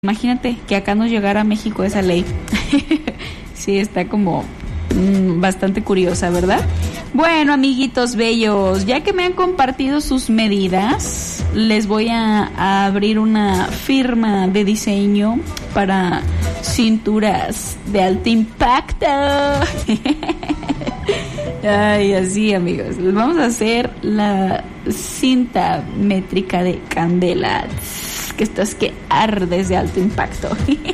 Imagínate que acá nos llegara a México esa ley. Sí, está como bastante curiosa, ¿verdad? Bueno, amiguitos bellos, ya que me han compartido sus medidas, les voy a abrir una firma de diseño para cinturas de alto impacto. Ay, así, amigos, les vamos a hacer la cinta métrica de candela, que estás que ardes de alto impacto.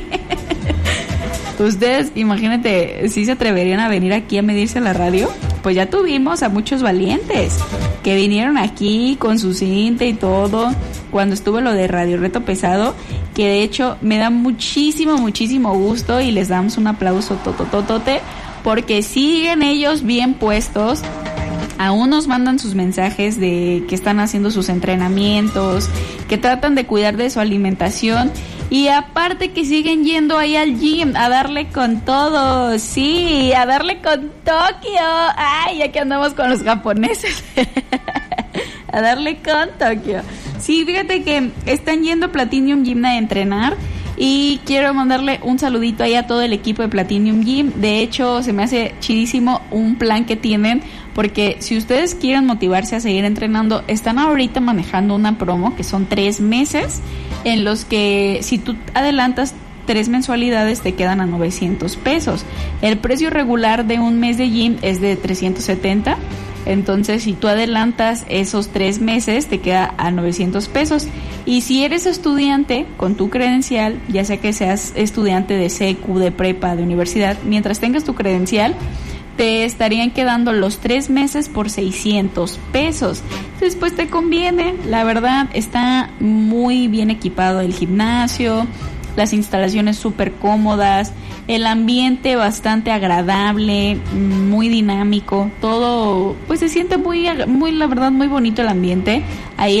Ustedes, imagínate, si se atreverían a venir aquí a medirse a la radio. Pues ya tuvimos a muchos valientes que vinieron aquí con su cinta y todo cuando estuvo lo de Radio Reto Pesado, que de hecho me da muchísimo gusto y les damos un aplauso totototote porque siguen ellos bien puestos. Aún nos mandan sus mensajes de que están haciendo sus entrenamientos, que tratan de cuidar de su alimentación y aparte que siguen yendo ahí al gym a darle con todo, sí, a darle con Tokio. Ay, ya que andamos con los japoneses. A darle con Tokio. Sí, fíjate que están yendo a Platinum Gym a entrenar. Y quiero mandarle un saludito ahí a todo el equipo de Platinum Gym. De hecho, se me hace chidísimo un plan que tienen, porque si ustedes quieren motivarse a seguir entrenando, están ahorita manejando una promo que son 3 meses, en los que si tú adelantas 3 mensualidades te quedan a 900 pesos. El precio regular de un mes de gym es de 370. Entonces, si tú adelantas esos 3 meses, te queda a 900 pesos. Y si eres estudiante con tu credencial, ya sea que seas estudiante de secu, de prepa, de universidad, mientras tengas tu credencial, te estarían quedando los 3 meses por 600 pesos. Entonces, pues te conviene. La verdad, está muy bien equipado el gimnasio, las instalaciones súper cómodas, el ambiente bastante agradable, muy dinámico, todo, pues se siente muy, la verdad, muy bonito el ambiente. Ahí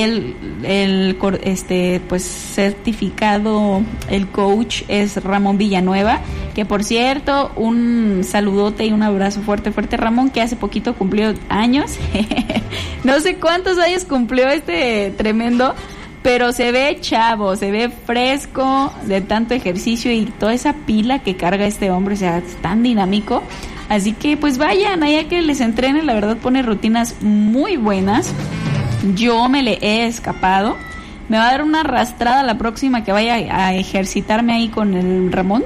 pues certificado, el coach es Ramón Villanueva, que por cierto, un saludote y un abrazo fuerte, Ramón, que hace poquito cumplió años. No sé cuántos años cumplió este tremendo, pero se ve chavo, se ve fresco de tanto ejercicio y toda esa pila que carga este hombre, o sea, es tan dinámico. Así que pues vayan allá que les entrenen, la verdad pone rutinas muy buenas. Yo me le he escapado. Me va a dar una arrastrada la próxima que vaya a ejercitarme ahí con el Ramón.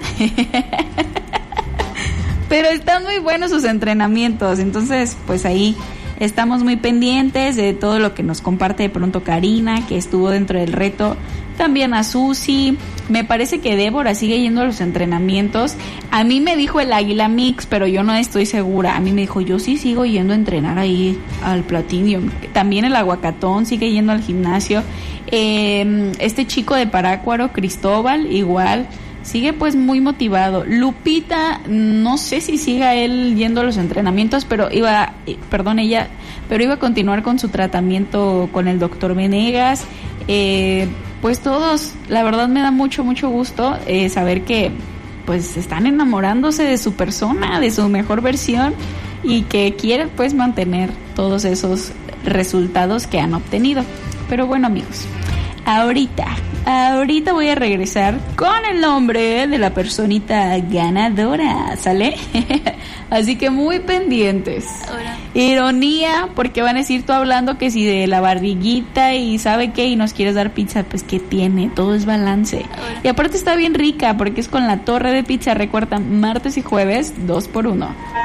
Pero están muy buenos sus entrenamientos, entonces pues ahí estamos muy pendientes de todo lo que nos comparte de pronto Karina, que estuvo dentro del reto. También a Susi. Me parece que Débora sigue yendo a los entrenamientos. A mí me dijo el Águila Mix, pero yo no estoy segura. A mí me dijo, yo sí sigo yendo a entrenar ahí al Platinum. También el Aguacatón sigue yendo al gimnasio. Este chico de Parácuaro, Cristóbal, igual sigue pues muy motivado. Lupita, no sé si siga él yendo a los entrenamientos, pero ella iba a continuar con su tratamiento con el doctor Venegas. Pues todos, la verdad me da mucho gusto saber que pues están enamorándose de su persona, de su mejor versión y que quieren pues mantener todos esos resultados que han obtenido. Pero bueno, amigos, ahorita voy a regresar con el nombre de la personita ganadora, ¿sale? Así que muy pendientes. Hola. Ironía, porque van a decir tú hablando que si de la barriguita y sabe qué y nos quieres dar pizza, pues ¿qué tiene? Todo es balance. Hola. Y aparte está bien rica porque es con la torre de pizza, recuerdan, martes y jueves 2x1.